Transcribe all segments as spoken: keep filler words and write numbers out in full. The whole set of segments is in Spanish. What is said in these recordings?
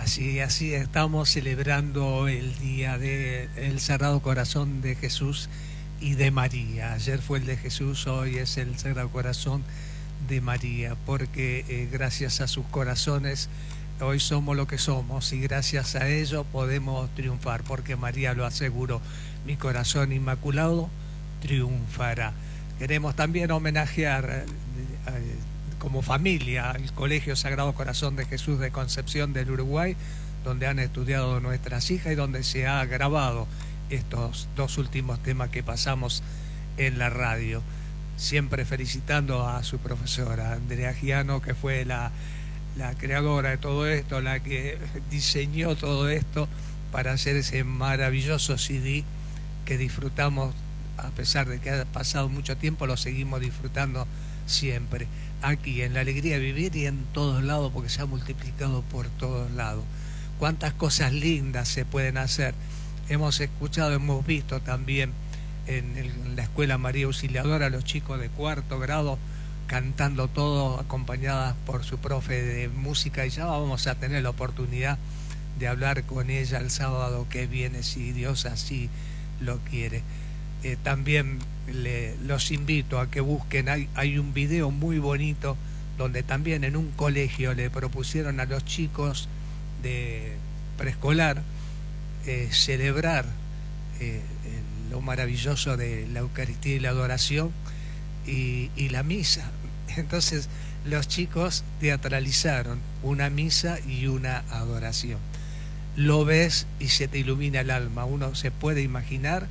Así, así estamos celebrando el día del Sagrado Corazón de Jesús y de María. Ayer fue el de Jesús, hoy es el Sagrado Corazón de María, porque eh, gracias a sus corazones hoy somos lo que somos y gracias a ello podemos triunfar, porque María lo aseguró: mi corazón inmaculado triunfará. Queremos también homenajear eh, eh, como familia al Colegio Sagrado Corazón de Jesús de Concepción del Uruguay, donde han estudiado nuestras hijas y donde se ha grabado estos dos últimos temas que pasamos en la radio. Siempre felicitando a su profesora, Andrea Giano, que fue la, la creadora de todo esto, la que diseñó todo esto para hacer ese maravilloso C D que disfrutamos, a pesar de que ha pasado mucho tiempo, lo seguimos disfrutando siempre, aquí en la alegría de vivir y en todos lados, porque se ha multiplicado por todos lados. Cuántas cosas lindas se pueden hacer. Hemos escuchado, hemos visto también en, el, en la Escuela María Auxiliadora los chicos de cuarto grado cantando todo, acompañadas por su profe de música, y ya vamos a tener la oportunidad de hablar con ella el sábado que viene, si Dios así lo quiere. Eh, también le, los invito a que busquen, hay, hay un video muy bonito donde también en un colegio le propusieron a los chicos de preescolar eh, celebrar eh, lo maravilloso de la Eucaristía y la adoración y, y la misa. Entonces los chicos teatralizaron una misa y una adoración. Lo ves y se te ilumina el alma. Uno se puede imaginar,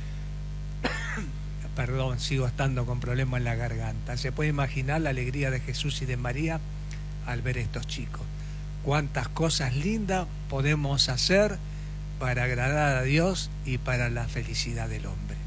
perdón, sigo estando con problemas en la garganta, se puede imaginar la alegría de Jesús y de María al ver estos chicos. Cuántas cosas lindas podemos hacer para agradar a Dios y para la felicidad del hombre.